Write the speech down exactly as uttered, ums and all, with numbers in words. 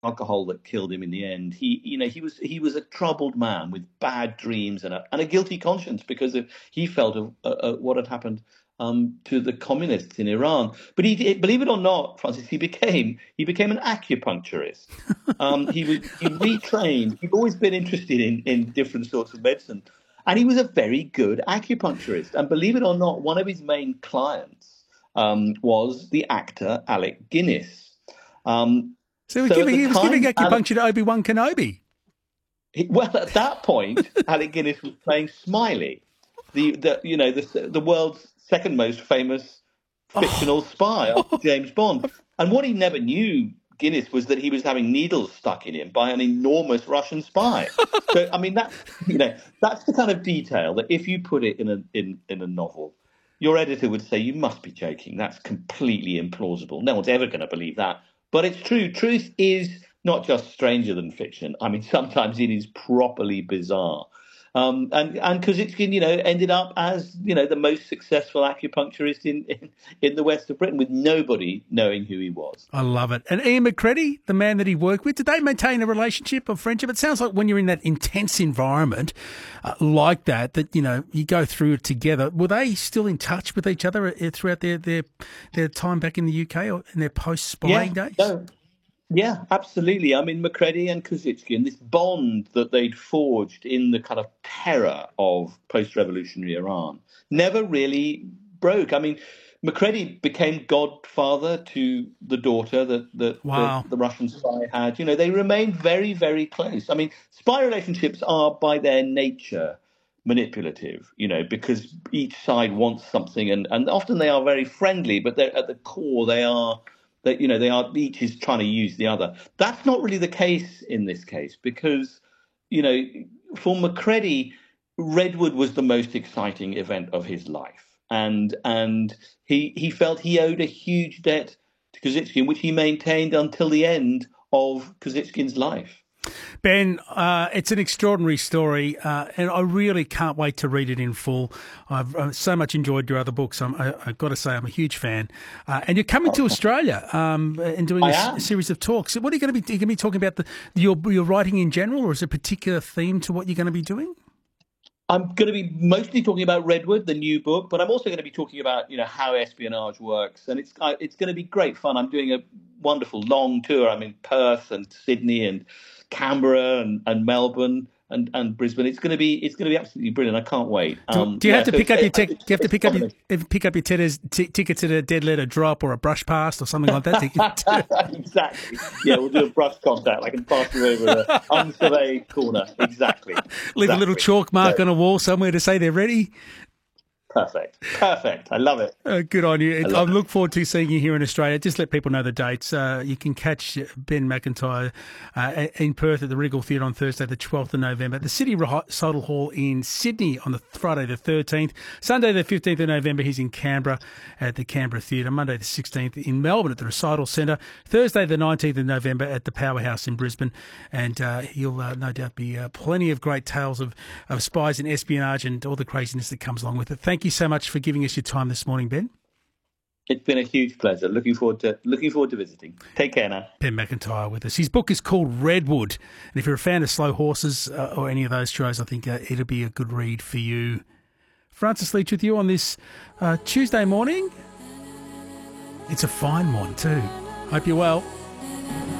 alcohol that killed him in the end. He, you know, he was he was a troubled man with bad dreams and a and a guilty conscience because of, he felt of uh, uh, what had happened um, to the communists in Iran. But he, believe it or not, Francis, he became he became an acupuncturist. Um, he was he retrained. He'd always been interested in in different sorts of medicine, and he was a very good acupuncturist. And believe it or not, one of his main clients um, was the actor Alec Guinness. Um, So he was so giving, he was giving Alec, acupuncture to Obi-Wan Kenobi. he, well, at that point, Alec Guinness was playing Smiley, the, the you know the the world's second most famous fictional Oh. spy after James Bond. And what he never knew, Guinness, was that he was having needles stuck in him by an enormous Russian spy. So I mean, that you know that's the kind of detail that if you put it in a in in a novel, your editor would say you must be joking. That's completely implausible. No one's ever going to believe that. But it's true. Truth is not just stranger than fiction. I mean, sometimes it is properly bizarre. Um, and and Kozitskin, you know, ended up as, you know, the most successful acupuncturist in, in, in the west of Britain, with nobody knowing who he was. I love it. And Ian McCready, the man that he worked with, did they maintain a relationship or friendship? It sounds like when you're in that intense environment uh, like that, that, you know, you go through it together. Were they still in touch with each other uh, throughout their, their, their time back in the U K or in their post-spying Yeah, days? no. Yeah, absolutely. I mean, McCready and Kozitskin, this bond that they'd forged in the kind of terror of post-revolutionary Iran, never really broke. I mean, McCready became godfather to the daughter that, that, Wow. that the Russian spy had. You know, they remained very, very close. I mean, spy relationships are by their nature manipulative, you know, because each side wants something, and, and often they are very friendly, but they're at the core they are that, you know, they are, each is trying to use the other. That's not really the case in this case because, you know, for McCready, Redwood was the most exciting event of his life, and and he he felt he owed a huge debt to Kozitskin, which he maintained until the end of Kozitskin's life. Ben, uh, it's an extraordinary story, uh, and I really can't wait to read it in full. I've uh, so much enjoyed your other books. I'm, I, I've got to say, I'm a huge fan. Uh, and you're coming to Australia um, and doing a, I am. series of talks. What are you going to be? Are you going to be talking about the, your your writing in general, or is there a particular theme to what you're going to be doing? I'm going to be mostly talking about Redwood, the new book, but I'm also going to be talking about, you know, how espionage works, and it's it's going to be great fun. I'm doing a wonderful long tour. I'm in Perth and Sydney and Canberra and, and Melbourne and, and Brisbane. It's going to be it's going to be absolutely brilliant. I can't wait. Um, do, do you yeah, have to so pick up your it, te- do you have to pick up your pick up your tickets t- tickets at a dead letter drop or a brush past or something like that? Exactly. Yeah, we'll do a brush contact. I can pass you over an unsurveyed corner. Exactly. Leave exactly. a little chalk mark yeah. on a wall somewhere to say they're ready. Perfect. Perfect. I love it. Uh, good on you. I, I look it. forward to seeing you here in Australia. Just let people know the dates. Uh, you can catch Ben McIntyre uh, in Perth at the Regal Theatre on Thursday, the twelfth of November, at the City Recital Hall in Sydney on the Friday, the thirteenth. Sunday, the fifteenth of November, he's in Canberra at the Canberra Theatre. Monday, the sixteenth, in Melbourne at the Recital Centre. Thursday, the nineteenth of November, at the Powerhouse in Brisbane. And uh, he'll uh, no doubt be uh, plenty of great tales of, of spies and espionage and all the craziness that comes along with it. Thank Thank you so much for giving us your time this morning, Ben. It's been a huge pleasure. Looking forward to looking forward to visiting. Take care now. Ben McIntyre with us. His book is called Redwood, and if you're a fan of slow horses uh, or any of those shows, I think uh, it'll be a good read for you. Francis Leach with you on this uh, Tuesday morning. It's a fine one too. Hope you're well.